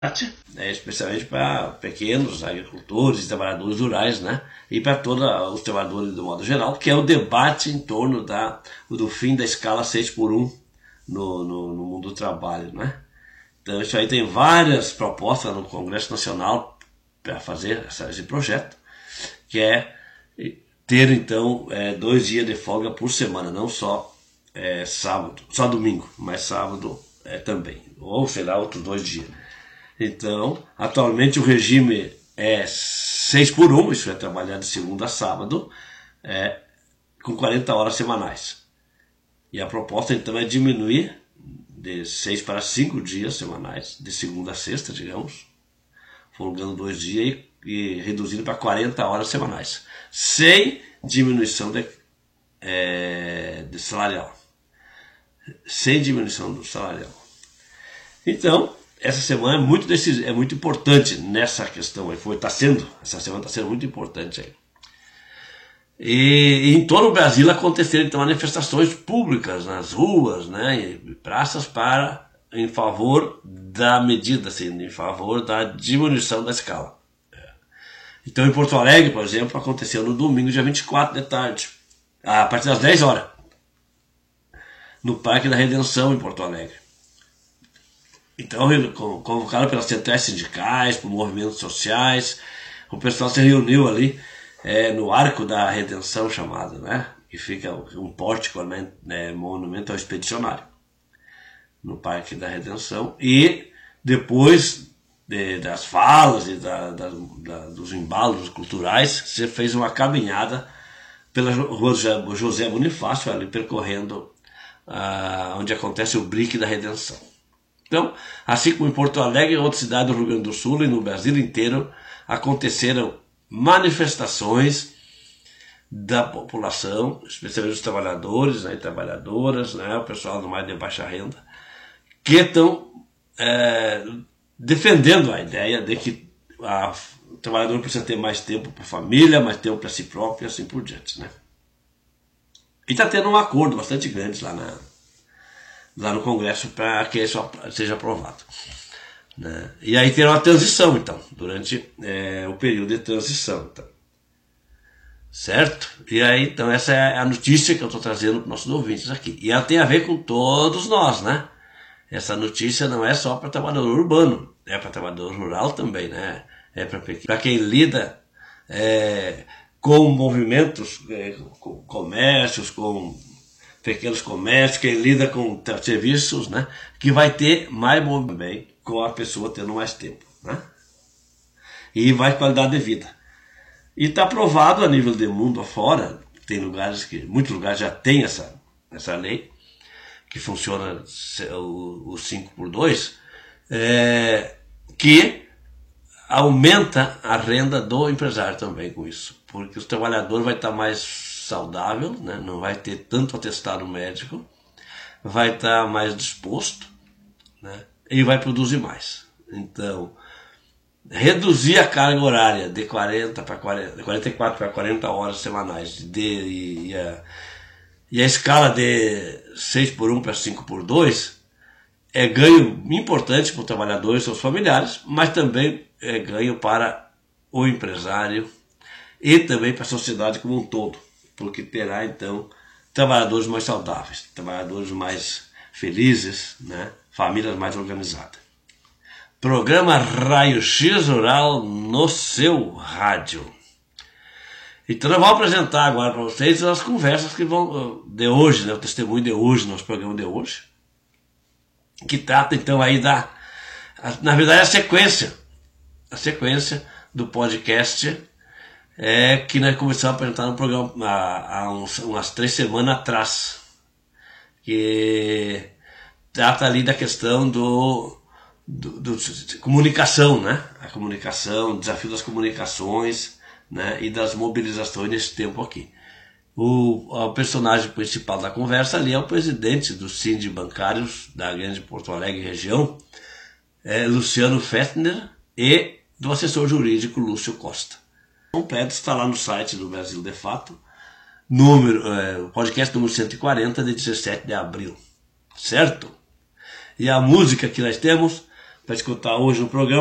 especialmente para pequenos agricultores e trabalhadores rurais, né? E para todos os trabalhadores do modo geral, que é o debate em torno do fim da escala 6x1 no mundo do trabalho, né? Então isso aí tem várias propostas no Congresso Nacional para fazer esse projeto, que é ter então 2 dias de folga por semana, não só sábado, só domingo, mas sábado também, ou sei lá, outros 2 dias. Então, atualmente o regime é 6x1, isso é trabalhar de segunda a sábado, com 40 horas semanais. E a proposta então é diminuir de 6 para 5 dias semanais, de segunda a sexta, digamos, folgando 2 dias e reduzindo para 40 horas semanais, sem diminuição de salarial. Sem diminuição do salarial. Então, essa semana é muito importante nessa questão. Essa semana está sendo muito importante aí. E em todo o Brasil aconteceram então manifestações públicas nas ruas, né, e praças em favor da medida, assim, em favor da diminuição da escala. Então em Porto Alegre, por exemplo, aconteceu no domingo, dia 24 de tarde, a partir das 10 horas, no Parque da Redenção, em Porto Alegre. Então, convocado pelas centrais sindicais, por movimentos sociais, o pessoal se reuniu ali no Arco da Redenção, chamado, né? Que fica um pórtico, né, monumento ao expedicionário, no Parque da Redenção. E depois das falas e dos embalos culturais, você fez uma caminhada pela rua José Bonifácio, ali percorrendo onde acontece o Brick da Redenção. Então, assim como em Porto Alegre, em outras cidades do Rio Grande do Sul e no Brasil inteiro, aconteceram manifestações da população, especialmente os trabalhadores, né, e trabalhadoras, né, o pessoal mais de baixa renda, que estão defendendo a ideia de que o trabalhador precisa ter mais tempo para a família, mais tempo para si próprio e assim por diante, né? E está tendo um acordo bastante grande lá no Congresso para que isso seja aprovado, né? E aí terá uma transição, então, durante o período de transição, então. Certo? E aí, então, essa é a notícia que eu estou trazendo para os nossos ouvintes aqui. E ela tem a ver com todos nós, né? Essa notícia não é só para trabalhador urbano, é para trabalhador rural também, né? É para quem lida com movimentos, com comércios, com pequenos comércios, quem lida com serviços, né? Que vai ter mais movimento também, com a pessoa tendo mais tempo, né? E mais qualidade de vida. E está aprovado a nível de mundo afora, muitos lugares já tem essa lei, que funciona o 5x2, que aumenta a renda do empresário também com isso, porque o trabalhador vai estar mais saudável, né? Não vai ter tanto atestado médico, vai estar mais disposto, né? E vai produzir mais. Então, reduzir a carga horária de 44 para 40 horas semanais e a escala de 6x1 para 5x2 é ganho importante para o trabalhador e seus familiares, mas também é ganho para o empresário e também para a sociedade como um todo, porque terá então trabalhadores mais saudáveis, trabalhadores mais felizes, né? Famílias mais organizadas. Programa Raio X Rural no seu rádio. Então eu vou apresentar agora para vocês as conversas que vão de hoje, né, o testemunho de hoje, nosso programa de hoje, que trata então aí na verdade a sequência do podcast que nós começamos a apresentar no programa há umas 3 semanas atrás, que trata ali da questão de comunicação, né? A comunicação, o desafio das comunicações, né? E das mobilizações nesse tempo aqui. O personagem principal da conversa ali é o presidente do Sind Bancários da Grande Porto Alegre região, Luciano Festner, e do assessor jurídico Lúcio Costa. O completo está lá no site do Brasil de Fato, podcast número 140 de 17 de abril, certo? E a música que nós temos para escutar hoje no programa.